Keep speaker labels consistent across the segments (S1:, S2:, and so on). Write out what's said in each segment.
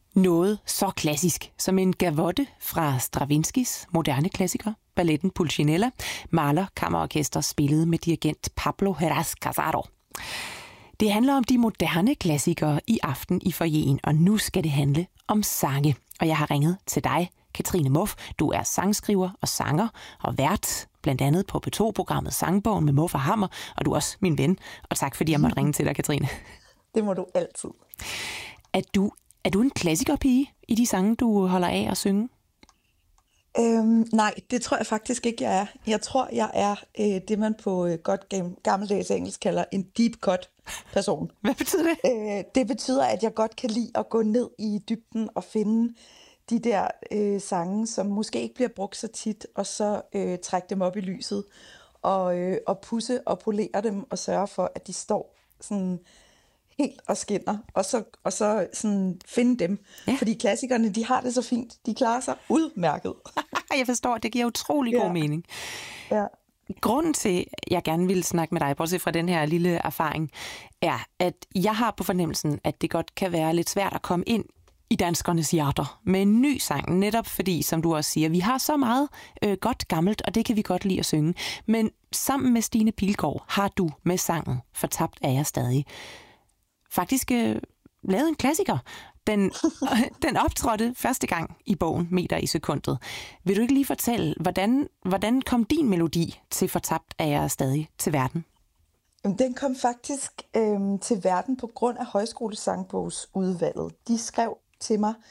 S1: Noget så klassisk som en gavotte fra Stravinskys moderne klassiker, balletten Pulcinella, Mahler Kammerorkester spillet med dirigent Pablo Heras Casado. Det handler om de moderne klassikere i aften i foyeren, og nu skal det handle om sange. Og jeg har ringet til dig, Katrine Muff. Du er sangskriver og sanger og vært, blandt andet på P2-programmet Sangbogen med Muff og Hammer, og du er også min ven. Og tak fordi jeg måtte ringe til dig, Katrine.
S2: Det må du altid.
S1: Er du en klassikerpige i de sange, du holder af at synge?
S2: Nej, det tror jeg faktisk ikke, jeg er. Jeg tror, jeg er det, man på godt gammeldags engelsk kalder en deep cut person.
S1: Hvad betyder det?
S2: Det betyder, at jeg godt kan lide at gå ned i dybden og finde de der sange, som måske ikke bliver brugt så tit, og så trække dem op i lyset og pudse og polere dem og sørge for, at de står sådan helt og skinner, og så sådan finde dem. Ja. Fordi klassikerne, de har det så fint. De klarer sig udmærket.
S1: Jeg forstår, det giver utrolig god mening.
S2: Ja.
S1: Grunden til, at jeg gerne ville snakke med dig, bortset fra den her lille erfaring, er, at jeg har på fornemmelsen, at det godt kan være lidt svært at komme ind i danskernes hjerter med en ny sang, netop fordi, som du også siger, vi har så meget godt gammelt, og det kan vi godt lide at synge. Men sammen med Stine Pilgaard har du med sangen Fortabt er jeg stadig faktisk lavet en klassiker. Den optrådte første gang i bogen Meter i sekundet. Vil du ikke lige fortælle, hvordan kom din melodi til Fortabt er jeg stadig til verden?
S2: Den kom faktisk til verden på grund af Højskolesangbogsudvalget. De skrev til mig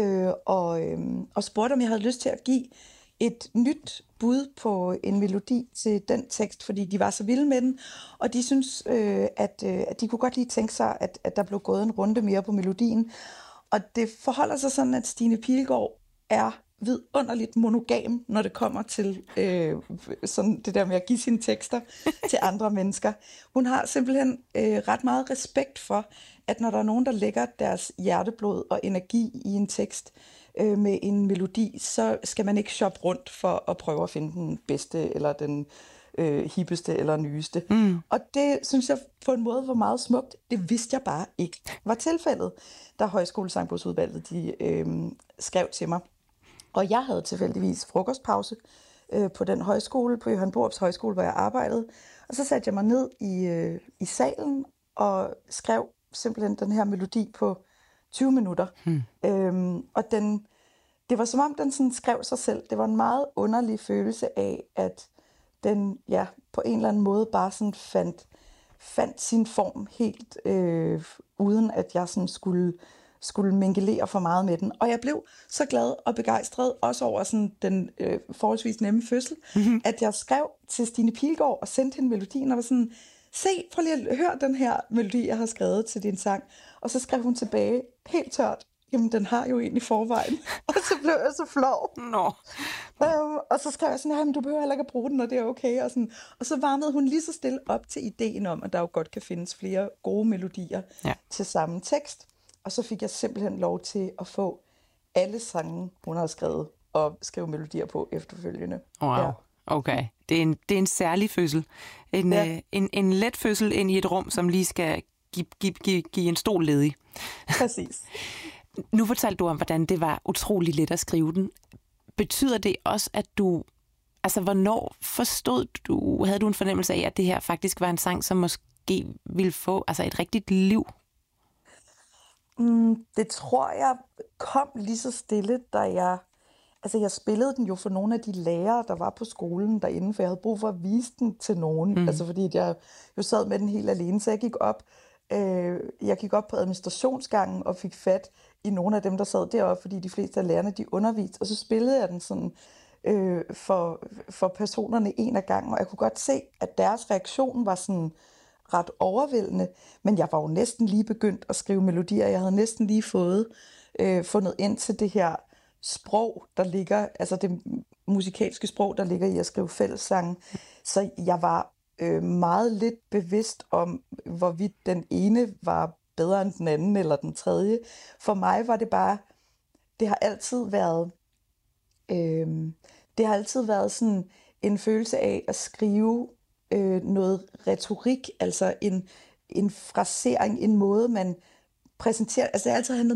S2: og spurgte, om jeg havde lyst til at give et nyt bud på en melodi til den tekst, fordi de var så vilde med den, og de synes, at de kunne godt lige tænke sig, at der blev gået en runde mere på melodien. Og det forholder sig sådan, at Stine Pilgaard er vidunderligt monogam, når det kommer til sådan det der med at give sine tekster til andre mennesker. Hun har simpelthen ret meget respekt for, at når der er nogen, der lægger deres hjerteblod og energi i en tekst med en melodi, så skal man ikke shoppe rundt for at prøve at finde den bedste, eller den hippeste, eller nyeste. Og det synes jeg på en måde var meget smukt. Det vidste jeg bare ikke var tilfældet, da Højskolesangbogsudvalget de skrev til mig. Og jeg havde tilfældigvis frokostpause på den højskole, på Johan Borups Højskole, hvor jeg arbejdede. Og så satte jeg mig ned i salen og skrev simpelthen den her melodi på 20 minutter. Og det var som om, den sådan skrev sig selv. Det var en meget underlig følelse af, at den på en eller anden måde bare sådan fandt sin form helt, uden at jeg sådan skulle mingelere for meget med den. Og jeg blev så glad og begejstret, også over sådan den forholdsvis nemme fødsel, at jeg skrev til Stine Pilgaard og sendte hende melodien, og var sådan, se, prøv lige at høre den her melodi, jeg har skrevet til din sang. Og så skrev hun tilbage, helt tørt, jamen den har jo egentlig forvejen. Og så blev jeg så flov.
S1: Nå.
S2: Og så skrev jeg sådan, jamen du behøver heller ikke at bruge den, og det er okay. Og så varmede hun lige så stille op til ideen om, at der jo godt kan findes flere gode melodier til samme tekst. Og så fik jeg simpelthen lov til at få alle sange, hun har skrevet, og skrive melodier på efterfølgende.
S1: Wow, ja. Okay. Det er en særlig fødsel. En let fødsel ind i et rum, som lige skal give en stol ledig.
S2: Præcis.
S1: Nu fortalte du om, hvordan det var utrolig let at skrive den. Betyder det også, at du... Altså, hvornår havde du en fornemmelse af, at det her faktisk var en sang, som måske ville få et rigtigt liv?
S2: Det tror jeg kom lige så stille, da jeg spillede den jo for nogle af de lærere, der var på skolen derinde, for jeg havde brug for at vise den til nogen. Altså fordi jeg jo sad med den helt alene, så jeg gik op på administrationsgangen og fik fat i nogle af dem, der sad deroppe, fordi de fleste af lærerne, de underviste, og så spillede jeg den sådan for personerne en af gangen, og jeg kunne godt se, at deres reaktion var sådan ret overvældende, men jeg var jo næsten lige begyndt at skrive melodier. Jeg havde næsten lige fundet ind til det her sprog, der ligger, altså det musikalske sprog, der ligger i at skrive fællessange. Så jeg var meget lidt bevidst om, hvorvidt den ene var bedre end den anden, eller den tredje. For mig var det bare, det har altid været sådan en følelse af at skrive noget retorik, altså en frasering, en måde, man præsenterer, altså det har altid handlet